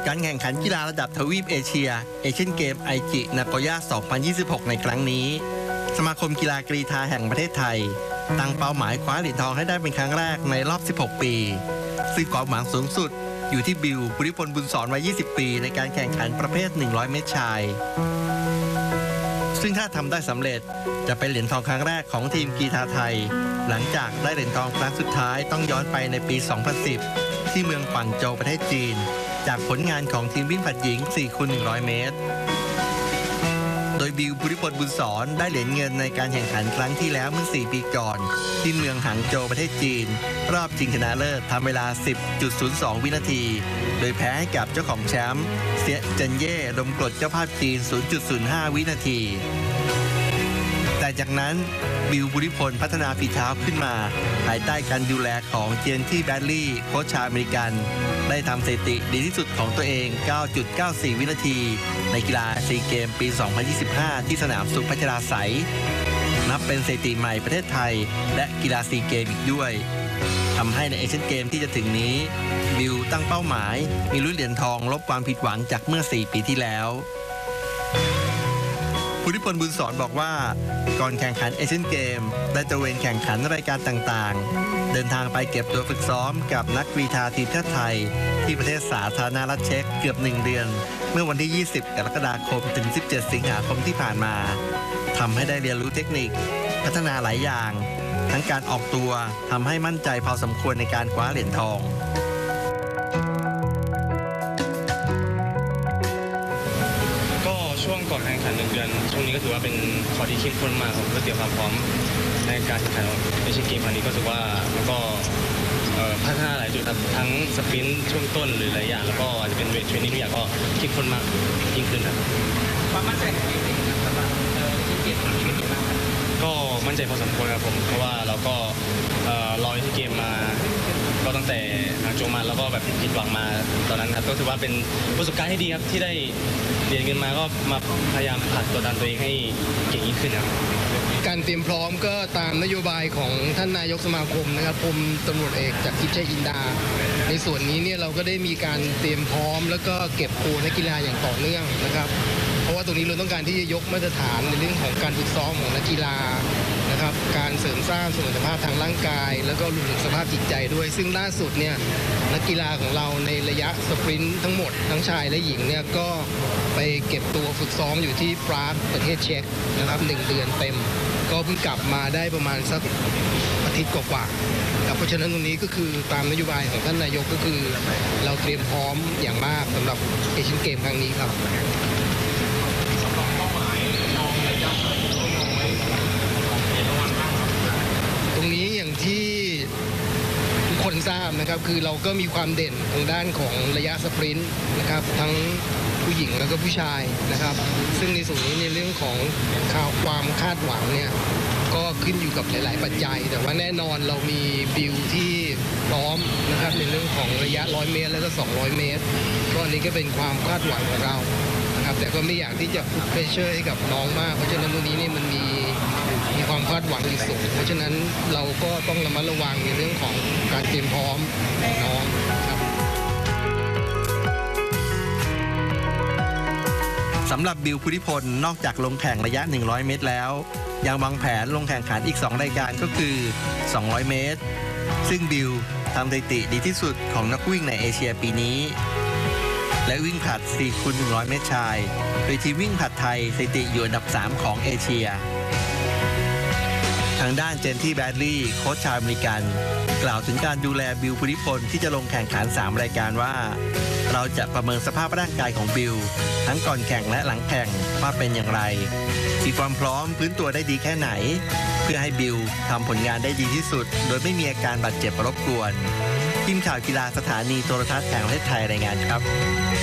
การแข่งขันกีฬาระดับทวีปเอเชียเอเชียนเกมไอจินาโกย่า 2026 ในครั้งนี้สมาคมกีฬากรีฑาแห่งประเทศไทยตั้งเป้าหมายคว้าเหรียญทองให้ได้เป็นครั้งแรกในรอบ 16 ปีซึ่งความหวังสูงสุดอยู่ที่บิว ภูริพล บุญสอนวัย 20 ปีในการแข่งขันประเภท 100 เมตรชายซึ่งถ้าทำได้สำเร็จจะเป็นเหรียญทองครั้งแรกของทีมกีฬาไทยหลังจากได้เหรียญทองครั้งสุดท้ายต้องย้อนไปในปี 2010 ที่เมืองกวางโจวประเทศจีนจากผลงานของทีมวิ่งผลัดหญิง 4x100 เมตรโดยบิว ภูริพล บุญสอนได้เหรียญเงินในการแข่งขันครั้งที่แล้วเมื่อ 4 ปีก่อนที่เมืองหางโจวประเทศจีนรอบชิงชนะเลิศทำเวลา 10.02 วินาทีโดยแพ้ให้กับเจ้าของแชมป์เสียเจินเย่ลมกรดเจ้าภาพจีน 0.05 วินาทีแต่จากนั้นบิว ภูริพลพัฒนาฝีเท้าขึ้นมาภายใต้การดูแลของเจนที่แบดลี่โค้ชชาวอเมริกันได้ทำสถิติดีที่สุดของตัวเอง 9.94 วินาทีในกีฬาซีเกมปี 2025 ที่สนามสุพัชราไสยนับเป็นสถิติใหม่ประเทศไทยและกีฬาซีเกมอีกด้วยทำให้ในเอเชียนเกมที่จะถึงนี้บิวตั้งเป้าหมายมีลุ้นเหรียญทองลบความผิดหวังจากเมื่อ 4 ปีที่แล้วภูริพล บุญสอนบอกว่าก่อนแข่งขันเอเชียนเกมได้ตระเวนแข่งขันรายการต่างๆเดินทางไปเก็บตัวฝึกซ้อมกับนักกรีฑาทีมชาติไทยที่ประเทศสาธารณรัฐเช็กเกือบ1 เดือนเมื่อวันที่ 20 กรกฎาคมถึง 17 สิงหาคมที่ผ่านมาทำให้ได้เรียนรู้เทคนิคพัฒนาหลายอย่างทั้งการออกตัวทำให้มั่นใจพอสมควรในการคว้าเหรียญทองช่วงก่อนแข่งขัน1 เดือนช่วงนี้ก็ถือว่าเป็นข้อที่เข้มข้นมากครับเพื่อเตรียมความพร้อมในการแข่งขันเอเชียนเกมครั้งนี้ก็ถือว่าแล้วก็พัฒนาหลายจุดครับทั้งสปรินต์ช่วงต้นหรือหลายอย่างแล้วก็อาจจะเป็นเวทเทรนนิ่งทุกอย่างก็เข้มข้นมากยิ่งขึ้นครับความมั่นใจของทีมสำหรับเอเชียนเกมครั้งนี้เป็นยังไงบ้างก็มั่นใจพอสมควรครับผมเพราะว่าเราก็รอเอเชียนเกมมาก็ตั้งแต่หางโจวมาแล้วก็แบบผิดหวังมาตอนนั้นครับก็ถือว่าเป็นประสบการณ์ที่ดีครับที่ได้เหรียญเงินมาก็มาพยายามผลักตัวดันตัวเองให้เก่งยิ่งขึ้นครับการเตรียมพร้อมก็ตามนโยบายของท่านนายกสมาคมนะครับพลตำรวจเอกจากทิพย์ชัยจินดาในส่วนนี้เนี่ยเราก็ได้มีการเตรียมพร้อมแล้วก็เก็บตัวนักกีฬาอย่างต่อเนื่องนะครับเพราะว่าตรงนี้เราต้องการที่จะยกมาตรฐานในเรื่องของการฝึกซ้อมของนักกีฬานะครับการเสริมสร้างสมรรถภาพทางร่างกายแล้วก็รวมถึงสภาพจิตใจด้วยซึ่งล่าสุดเนี่ยนักกีฬาของเราในระยะสปรินต์ทั้งหมดทั้งชายและหญิงเนี่ยก็ไปเก็บตัวฝึกซ้อมอยู่ที่ปรากประเทศเช็กนะครับ1 เดือนเต็มก็เพิ่งกลับมาได้ประมาณสักอาทิตย์กว่าๆเพราะฉะนั้นตรงนี้ก็คือตามนโยบายของท่านนายกก็คือเราเตรียมพร้อมอย่างมากสำหรับเอเชียนเกมครั้งนี้ครับตรงนี้อย่างที่ทุกคนทราบนะครับคือเราก็มีความเด่นทางด้านของระยะสปรินต์นะครับทั้งผู้หญิงแล้วก็ผู้ชายนะครับซึ่งในส่วนนี้ในเรื่องของความคาดหวังเนี่ยก็ขึ้นอยู่กับหลายๆปัจจัยแต่ว่าแน่นอนเรามีบิวที่พร้อมนะครับในเรื่องของระยะ100 เมตรแล้วก็200 เมตรก็อันนี้ก็เป็นความคาดหวังของเรานะครับแต่ก็ไม่อยากที่จะพุชเพรสเชอร์ให้กับน้องมากเพราะฉะนั้นตรงนี้นี่มันมีความคาดหวังอยู่สูงเพราะฉะนั้นเราก็ต้องระมัดระวังในเรื่องของการเตรียมพร้อมของน้องครับสำหรับบิว ภูริพลนอกจากลงแข่งระยะ 100 เมตรแล้วยังวางแผนลงแข่งขันอีก 2 รายการก็คือ 200 เมตรซึ่งบิวทำสถิติดีที่สุดของนักวิ่งในเอเชียปีนี้และวิ่งผลัด 4x100 เมตรชายโดยทีมวิ่งผลัดไทยสถิติอยู่อันดับ 3 ของเอเชียทางด้านเจนที่แบดลี่โค้ชชาวอเมริกันกล่าวถึงการดูแลบิว ภูริพลที่จะลงแข่งขัน 3 รายการว่าเราจะประเมินสภาพร่างกายของบิวทั้งก่อนแข่งและหลังแข่งว่าเป็นอย่างไรมีความพร้อมพื้นตัวได้ดีแค่ไหนเพื่อให้บิวทำผลงานได้ดีที่สุดโดยไม่มีอาการบาดเจ็บรบกวนทีมข่าวกีฬาสถานีโทรทัศน์แห่งประเทศไทยรายงานครับ